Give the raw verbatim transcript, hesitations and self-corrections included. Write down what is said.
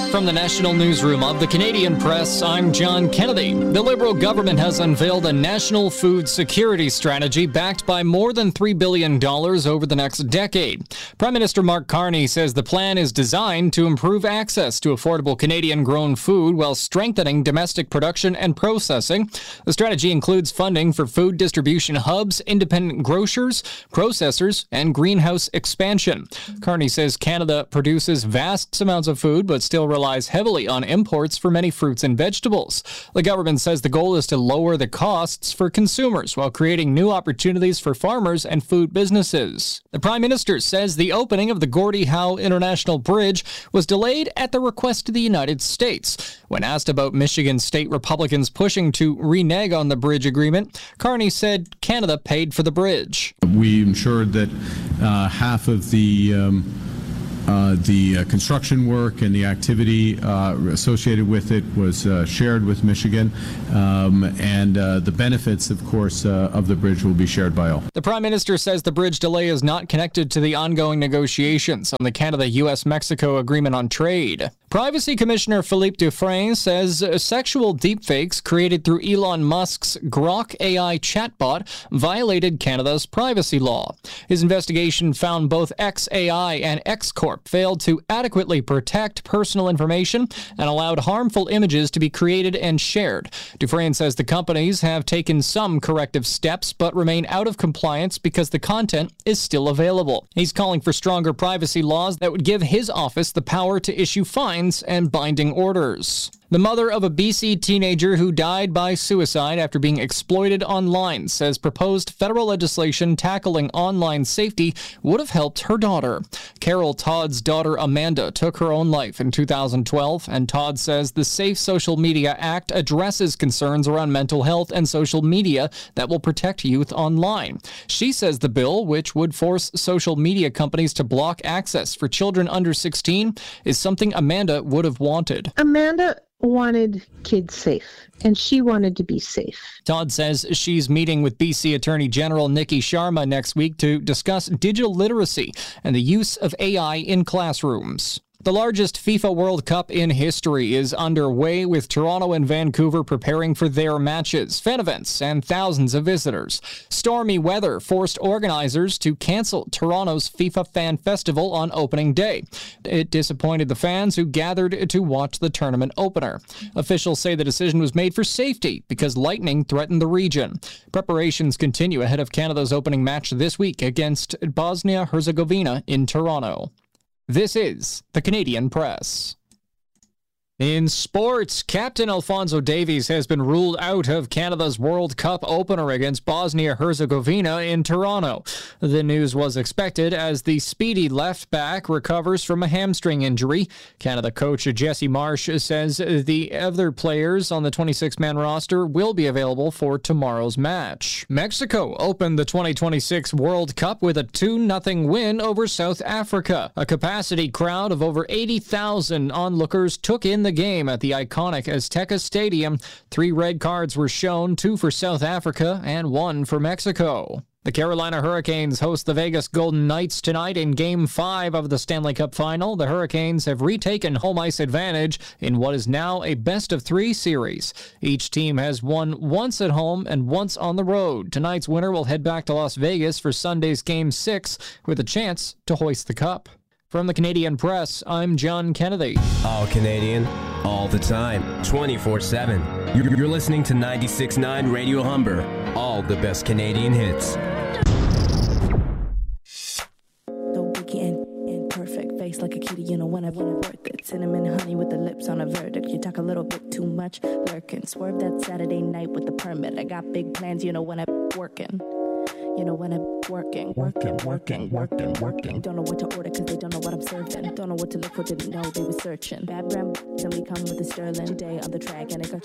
From the National Newsroom of the Canadian Press, I'm John Kennedy. The Liberal government has unveiled a national food security strategy backed by more than three billion dollars over the next decade. Prime Minister Mark Carney says the plan is designed to improve access to affordable Canadian-grown food while strengthening domestic production and processing. The strategy includes funding for food distribution hubs, independent grocers, processors, and greenhouse expansion. Carney says Canada produces vast amounts of food but still relies heavily on imports for many fruits and vegetables. The government says the goal is to lower the costs for consumers while creating new opportunities for farmers and food businesses. The Prime Minister says the opening of the Gordie Howe International Bridge was delayed at the request of the United States. When asked about Michigan state Republicans pushing to renege on the bridge agreement, Carney said Canada paid for the bridge. We ensured that uh, half of the um Uh, the uh, construction work and the activity uh, associated with it was uh, shared with Michigan, um, and uh, the benefits, of course, uh, of the bridge will be shared by all. The Prime Minister says the bridge delay is not connected to the ongoing negotiations on the Canada-U S Mexico Agreement on Trade. Privacy Commissioner Philippe Dufresne says sexual deepfakes created through Elon Musk's Grok A I chatbot violated Canada's privacy law. His investigation found both X A I and X Corp failed to adequately protect personal information and allowed harmful images to be created and shared. Dufresne says the companies have taken some corrective steps but remain out of compliance because the content is still available. He's calling for stronger privacy laws that would give his office the power to issue fines and binding orders. The mother of a B C teenager who died by suicide after being exploited online says proposed federal legislation tackling online safety would have helped her daughter. Carol Todd's daughter Amanda took her own life in two thousand twelve, and Todd says the Safe Social Media Act addresses concerns around mental health and social media that will protect youth online. She says the bill, which would force social media companies to block access for children under sixteen, is something Amanda would have wanted. Amanda wanted kids safe, and she wanted to be safe. Todd says she's meeting with B C Attorney General Nikki Sharma next week to discuss digital literacy and the use of A I in classrooms. The largest FIFA World Cup in history is underway, with Toronto and Vancouver preparing for their matches, fan events, and thousands of visitors. Stormy weather forced organizers to cancel Toronto's FIFA Fan Festival on opening day. It disappointed the fans who gathered to watch the tournament opener. Officials say the decision was made for safety because lightning threatened the region. Preparations continue ahead of Canada's opening match this week against Bosnia-Herzegovina in Toronto. This is the Canadian Press. In sports, Captain Alphonso Davies has been ruled out of Canada's World Cup opener against Bosnia-Herzegovina in Toronto. The news was expected as the speedy left back recovers from a hamstring injury. Canada coach Jesse Marsh says the other players on the twenty-six man roster will be available for tomorrow's match. Mexico opened the twenty twenty-six World Cup with a two nothing win over South Africa. A capacity crowd of over eighty thousand onlookers took in the game at the iconic Azteca Stadium. Three red cards were shown, two for South Africa and one for Mexico. The Carolina Hurricanes host the Vegas Golden Knights tonight in Game five of the Stanley Cup Final. The Hurricanes have retaken home ice advantage in what is now a best-of-three series. Each team has won once at home and once on the road. Tonight's winner will head back to Las Vegas for Sunday's Game six with a chance to hoist the cup. From the Canadian Press, I'm John Kennedy. All Canadian, all the time, twenty-four seven. You're, you're listening to ninety-six point nine Radio Humber. All the best Canadian hits. Don't be getting in perfect face like a kitty, you know when I want it worth it. Cinnamon honey with the lips on a verdict. You talk a little bit too much, lurking. Swerve that Saturday night with the permit. I got big plans, you know when I'm working. You know when I'm working, working, working, working, working. Don't know what to order cause they don't know what I'm serving. Don't know what to look for, didn't know they were searching. Bad brand and we come with a sterling day on the track and I got you